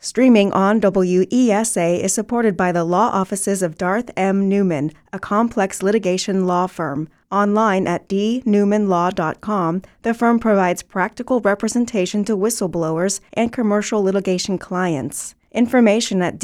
Streaming on WESA is supported by the law offices of Darth M. Newman, a complex litigation law firm. Online at dnewmanlaw.com, the firm provides practical representation to whistleblowers and commercial litigation clients. Information at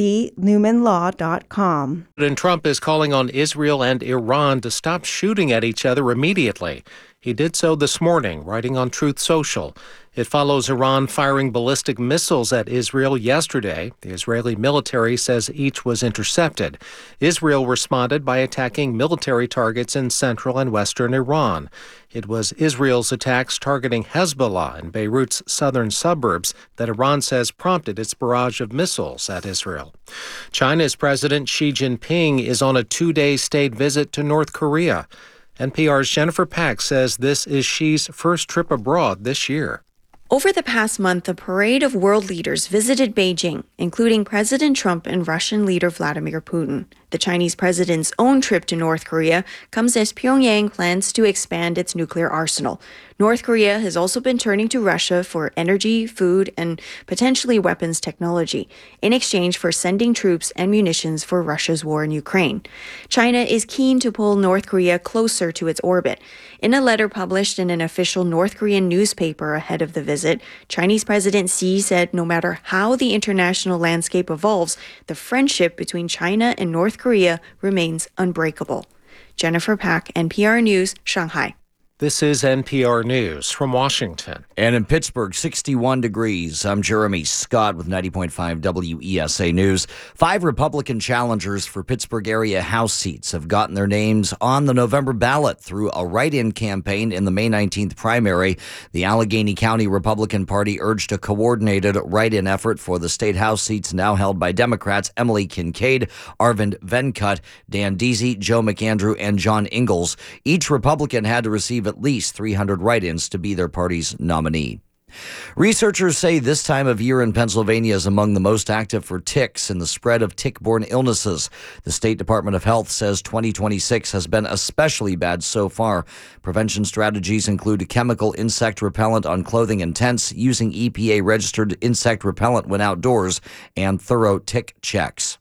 dnewmanlaw.com. President Trump is calling on Israel and Iran to stop shooting at each other immediately. He did so this morning, writing on Truth Social. It follows Iran firing ballistic missiles at Israel yesterday. The Israeli military says each was intercepted. Israel responded by attacking military targets in central and western Iran. It was Israel's attacks targeting Hezbollah in Beirut's southern suburbs that Iran says prompted its barrage of missiles at Israel. China's President Xi Jinping is on a two-day state visit to North Korea. NPR's Jennifer Pack says this is Xi's first trip abroad this year. Over the past month, a parade of world leaders visited Beijing, including President Trump and Russian leader Vladimir Putin. The Chinese president's own trip to North Korea comes as Pyongyang plans to expand its nuclear arsenal. North Korea has also been turning to Russia for energy, food, and potentially weapons technology, in exchange for sending troops and munitions for Russia's war in Ukraine. China is keen to pull North Korea closer to its orbit. In a letter published in an official North Korean newspaper ahead of the visit, Chinese President Xi said no matter how the international landscape evolves, the friendship between China and North Korea remains unbreakable. Jennifer Pack, NPR News, Shanghai. This is NPR News from Washington. And in Pittsburgh, 61 degrees. I'm Jeremy Scott with 90.5 WESA News. 5 Republican challengers for Pittsburgh area House seats have gotten their names on the November ballot through a write-in campaign in the May 19th primary. The Allegheny County Republican Party urged a coordinated write-in effort for the state House seats now held by Democrats Emily Kincaid, Arvind Venkat, Dan Deasy, Joe McAndrew, and John Ingalls. Each Republican had to receive at least 300 write-ins to be their party's nominee. Researchers say this time of year in Pennsylvania is among the most active for ticks and the spread of tick-borne illnesses. The State Department of Health says 2026 has been especially bad so far. Prevention strategies include chemical insect repellent on clothing and tents, using EPA-registered insect repellent when outdoors, and thorough tick checks.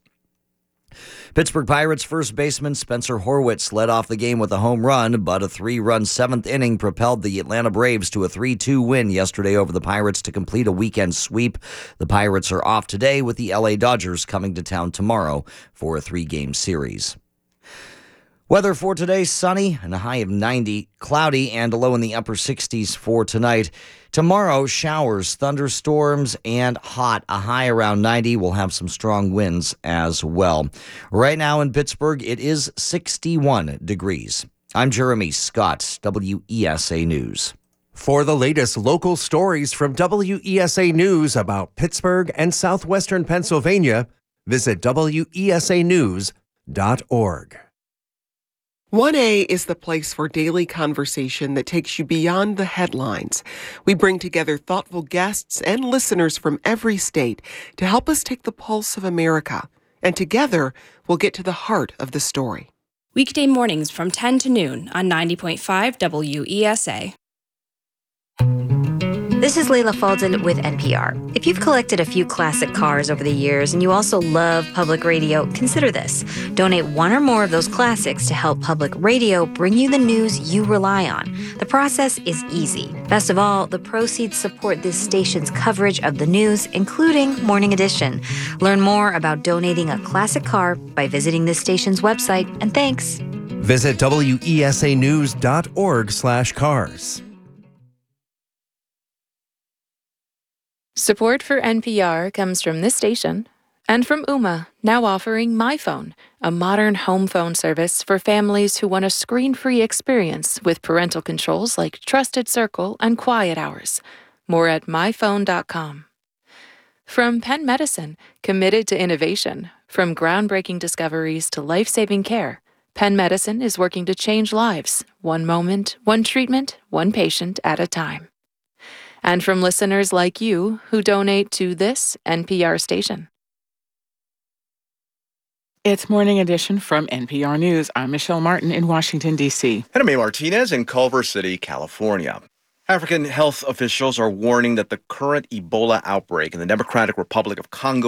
Pittsburgh Pirates first baseman Spencer Horwitz led off the game with a home run, but a 3-run seventh inning propelled the Atlanta Braves to a 3-2 win yesterday over the Pirates to complete a weekend sweep. The Pirates are off today, with the LA Dodgers coming to town tomorrow for a 3-game series. Weather for today, sunny and a high of 90, cloudy and a low in the upper 60s for tonight. Tomorrow, showers, thunderstorms, and hot, a high around 90. We'll have some strong winds as well. Right now in Pittsburgh, it is 61 degrees. I'm Jeremy Scott, WESA News. For the latest local stories from WESA News about Pittsburgh and southwestern Pennsylvania, visit WESAnews.org. 1A is the place for daily conversation that takes you beyond the headlines. We bring together thoughtful guests and listeners from every state to help us take the pulse of America. And together, we'll get to the heart of the story. Weekday mornings from 10 to noon on 90.5 WESA. This is Leila Fadel with NPR. If you've collected a few classic cars over the years and you also love public radio, consider this. Donate one or more of those classics to help public radio bring you the news you rely on. The process is easy. Best of all, the proceeds support this station's coverage of the news, including Morning Edition. Learn more about donating a classic car by visiting this station's website, and thanks. Visit WESAnews.org/cars. Support for NPR comes from this station and from Ooma, now offering MyPhone, a modern home phone service for families who want a screen-free experience with parental controls like Trusted Circle and Quiet Hours. More at myphone.com. From Penn Medicine, committed to innovation, from groundbreaking discoveries to life-saving care, Penn Medicine is working to change lives, one moment, one treatment, one patient at a time. And from listeners like you who donate to this NPR station. It's Morning Edition from NPR News. I'm Michelle Martin in Washington, D.C. And I'm May Martinez in Culver City, California. African health officials are warning that the current Ebola outbreak in the Democratic Republic of Congo